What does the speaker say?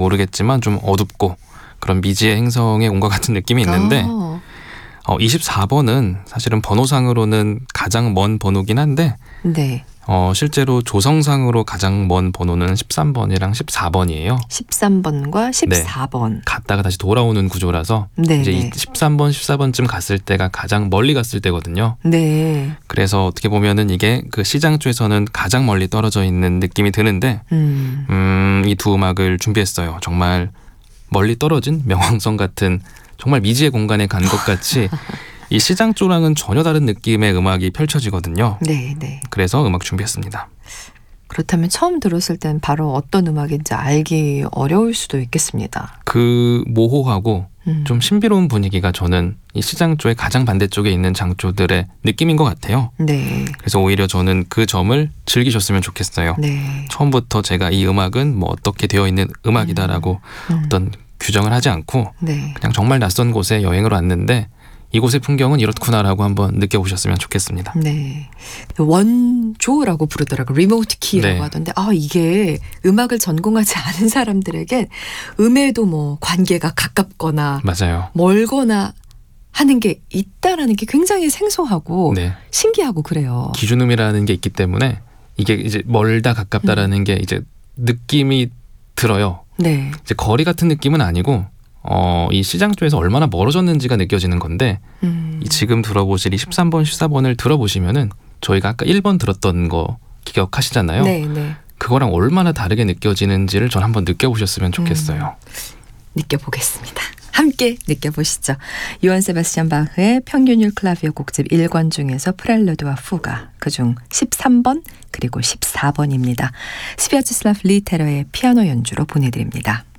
모르겠지만 좀 어둡고 그런 미지의 행성에 온 것 같은 느낌이 있는데 24번은 사실은 번호상으로는 가장 먼 번호긴 한데 네. 실제로 조성상으로 가장 먼 번호는 13번이랑 14번이에요. 13번과 14번. 네. 갔다가 다시 돌아오는 구조라서 네, 이제 네. 13번, 14번쯤 갔을 때가 가장 멀리 갔을 때거든요. 네. 그래서 어떻게 보면은 이게 그 시장조에서는 가장 멀리 떨어져 있는 느낌이 드는데 이 두 음악을 준비했어요. 정말 멀리 떨어진 명왕성 같은 정말 미지의 공간에 간 것 같이 이 시장조랑은 전혀 다른 느낌의 음악이 펼쳐지거든요. 네, 네. 그래서 음악 준비했습니다. 그렇다면 처음 들었을 땐 바로 어떤 음악인지 알기 어려울 수도 있겠습니다. 그 모호하고 좀 신비로운 분위기가 저는 이 시장조의 가장 반대쪽에 있는 장조들의 느낌인 것 같아요. 네. 그래서 오히려 저는 그 점을 즐기셨으면 좋겠어요. 네. 처음부터 제가 이 음악은 뭐 어떻게 되어 있는 음악이다라고 어떤 규정을 하지 않고 네. 그냥 정말 낯선 곳에 여행을 왔는데 이곳의 풍경은 이렇구나라고 한번 느껴보셨으면 좋겠습니다. 네. 원조라고 부르더라고요. 리모트 키라고 네. 하던데 이게 음악을 전공하지 않은 사람들에게 음에도 뭐 관계가 가깝거나 맞아요. 멀거나 하는 게 있다라는 게 굉장히 생소하고 네. 신기하고 그래요. 기준음이라는 게 있기 때문에 이게 이제 멀다 가깝다라는 게 이제 느낌이 들어요. 네. 이제 거리 같은 느낌은 아니고 이 시장조에서 얼마나 멀어졌는지가 느껴지는 건데 이 지금 들어보실 이 13번, 14번을 들어보시면은 저희가 아까 1번 들었던 거 기억하시잖아요. 네, 네. 그거랑 얼마나 다르게 느껴지는지를 전 한번 느껴보셨으면 좋겠어요. 느껴보겠습니다. 함께 느껴보시죠. 요한 세바스찬 바흐의 평균율 클라비오 곡집 1권 중에서 프렐루드와 푸가 그중 13번 그리고 14번입니다. 스비아치슬라프 리테러의 피아노 연주로 보내드립니다.